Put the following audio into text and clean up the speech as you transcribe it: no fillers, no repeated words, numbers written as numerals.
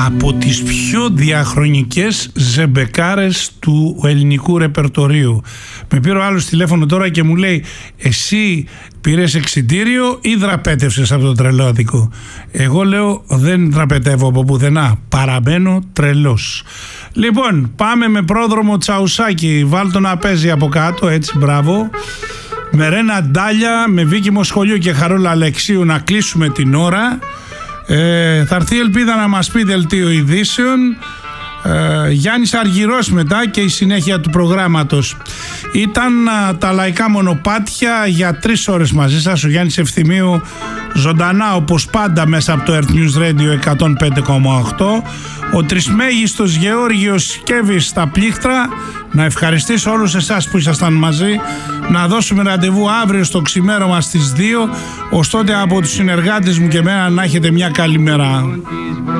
από τις πιο διαχρονικές ζεμπεκάρες του ελληνικού ρεπερτορίου. Με πήρε ο άλλος τηλέφωνο τώρα και μου λέει, εσύ πήρες εξιτήριο ή δραπέτευσες από το τρελάδικο? Εγώ λέω, δεν δραπετεύω από πουθενά, παραμένω τρελός. Λοιπόν, πάμε με πρόδρομο Τσαουσάκη, βάλ το να παίζει από κάτω, έτσι, μπράβο. Με Ρένα Ντάλια, με Βίκη Μοσχολιού και Χαρούλα Αλεξίου να κλείσουμε την ώρα. Θα έρθει η Ελπίδα να μας πει δελτίο ειδήσεων. Γιάννης Αργυρός μετά και η συνέχεια του προγράμματος. Ήταν τα λαϊκά μονοπάτια για 3 ώρες μαζί σας. Ο Γιάννης Ευθυμίου ζωντανά όπως πάντα μέσα από το Earth News Radio 105,8. Ο τρισμέγιστος Γεώργιος Σκέβης στα πλήκτρα. Να ευχαριστήσω όλους εσάς που ήσασταν μαζί. Να δώσουμε ραντεβού αύριο στο ξημέρωμα στις 2. Ως τότε από τους συνεργάτες μου και εμένα να έχετε μια καλή μέρα.